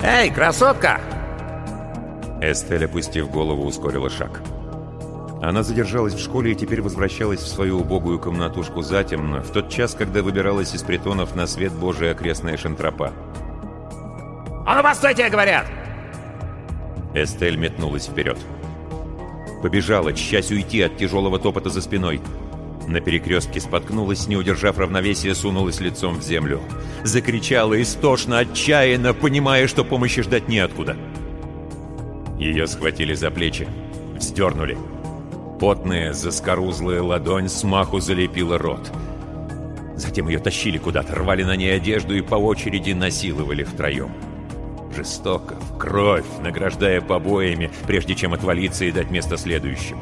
Эй, красотка! Эстель, опустив голову, ускорила шаг. Она задержалась в школе и теперь возвращалась в свою убогую комнатушку затемно, в тот час, когда выбиралась из притонов на свет Божий окрестная шантропа. «А ну, постойте, говорят!» Эстель метнулась вперед. Побежала, чась уйти от тяжелого топота за спиной. На перекрестке споткнулась, не удержав равновесия, сунулась лицом в землю. Закричала истошно, отчаянно, понимая, что помощи ждать неоткуда. Ее схватили за плечи, вздернули. Потная, заскорузлая ладонь смаху залепила рот. Затем ее тащили куда-то, рвали на ней одежду и по очереди насиловали втроем. Жестоко, в кровь, награждая побоями, прежде чем отвалиться и дать место следующему.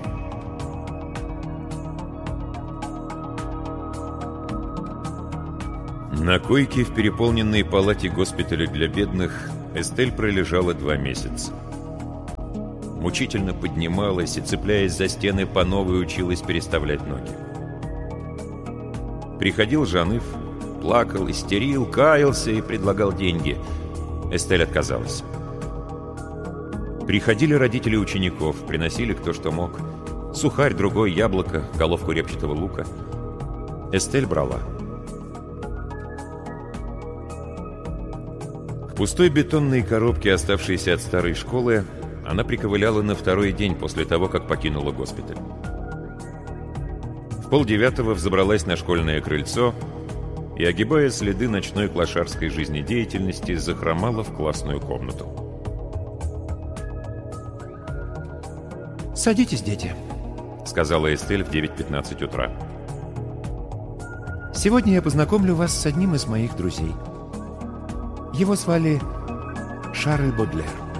На койке в переполненной палате госпиталя для бедных Эстель пролежала 2 месяца. Мучительно поднималась и, цепляясь за стены, по новой училась переставлять ноги. Приходил Жан-Ив, плакал, истерил, каялся и предлагал деньги. Эстель отказалась. Приходили родители учеников, приносили кто что мог. Сухарь, другой, яблоко, головку репчатого лука. Эстель брала. В пустой бетонной коробке, оставшейся от старой школы, она приковыляла на 2-й день после того, как покинула госпиталь. В 8:30 взобралась на школьное крыльцо и, огибая следы ночной клошарской жизнедеятельности, захромала в классную комнату. «Садитесь, дети», — сказала Эстель в 9:15 утра. «Сегодня я познакомлю вас с одним из моих друзей. Его звали Шарль Бодлер.